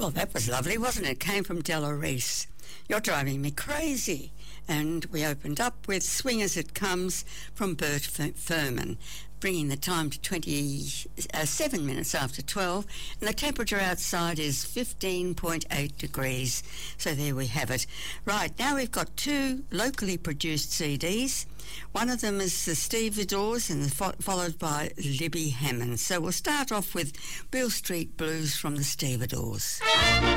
Well, that was lovely, wasn't it? Came from Della Reese. You're Driving Me Crazy. And we opened up with Swing As It Comes from Bert Furman, bringing the time to 27 minutes after 12, and the temperature outside is 15.8 degrees. So there we have it. Right, now we've got two locally produced CDs. One of them is the Stevedores and followed by Libby Hammond. So we'll start off with Beale Street Blues from the Stevedores.